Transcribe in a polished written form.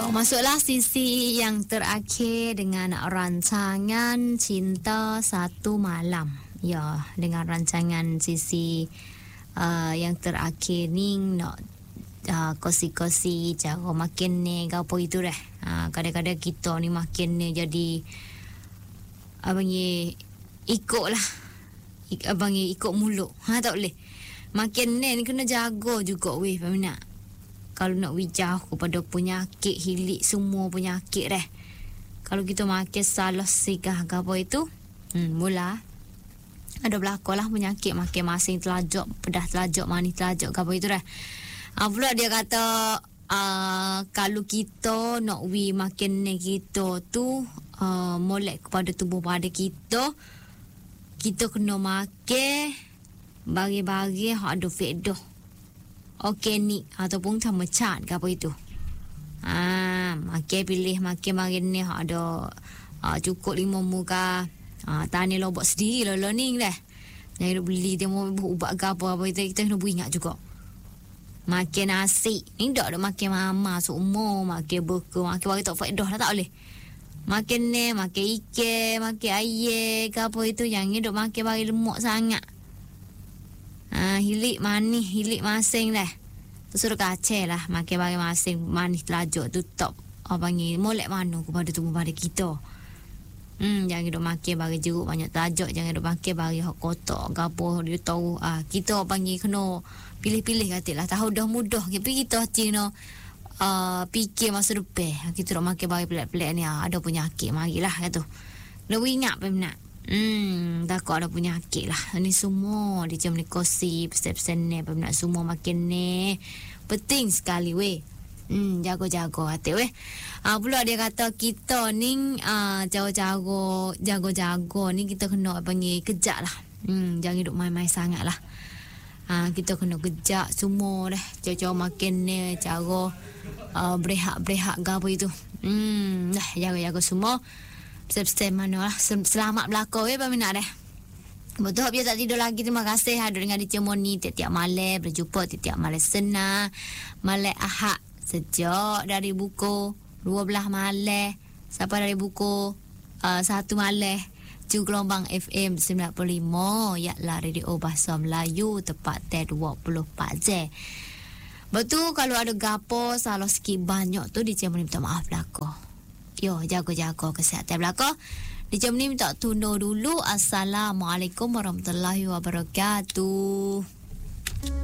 Yo, masuklah sisi yang terakhir dengan rancangan Cinta Satu Malam. Ya, dengan rancangan sisi yang terakhir ni nak kosi-kosi cara makin ni apa itu dah. Kadang-kadang kita ni makin ni jadi abang ikut lah. Abang ikut mulut. Tak boleh. Makin ni kena jaga juga weh peminat. Kalau nak wijah kepada penyakit hilik semua penyakit dah. Kalau kita makan salah sigah ke apa itu, mula ada berlaku lah penyakit makin masing telajak, pedah telajak, manis telajak ke apa itu dah. Pula dia kata kalau kita nak makin ni kita tu molek kepada tubuh pada kita kena makan bagi-bagi hak ada faedah. Organik ataupun sama cat ke apa itu. Makan pilih makan makan ni ada cukup 5 muka. Tani lobak sendiri lah ni dah. Yang beli dia mau ubat ke apa itu kita kena beringat juga. Makan nasi ni tak ada makan mama semua, makan burger, makan bagi tak faedah dah tak boleh. Makan ni, makan ikan, makan air ke apa itu yang ni duk makan bagi lemak sangat. Hilik manis, hilik masing dah. Tu suruh kacau lah. Makan bagi masing manis telajak tu top. Panggil molek mana kepada tubuh pada kita. Jangan duk makan bagi jeruk banyak telajak. Jangan duk makan bagi hak kotak. Gapo dia tahu. Kita panggil kena pilih-pilih katalah. Tahu dah mudah. Tapi kita kena fikir masa depan. Kita duk makan bagi pelik-pelik ni. Ada penyakit. Marilah kata. Lebih ingat peminat. Takut ada penyakit lah. Ni semua dia macam ni kosi pesen-pesen ni peminat semua makin ni penting sekali weh. Jago-jago hati weh. Pula dia kata kita ni jago-jago ni kita kena panggil kejap lah. Jangan hidup main-main sangat lah. Kita kena kejap semua dah. Cara makin ni cara berehat-berehat ke apa itu. Dah jaga-jaga semua. Pesen mana lah. Selamat belakang peminat dah. Betul biar tak tidur lagi. Terima kasih hadir dengan DJ Moni tiap-tiap malam. Berjumpa tiap-tiap malam Senin, malam Ahad. Sejak dari buku 12 malam sampai dari buku 1 malam. Ju gelombang FM 95 yaklah radio bahasa Melayu tepat 24 jam. Betul kalau ada gapo salah sikit banyak tu DJ Moni minta maaf belakang. Yo, jaga-jaga kesihatan belaka. Di jam ni minta tunda dulu. Assalamualaikum warahmatullahi wabarakatuh.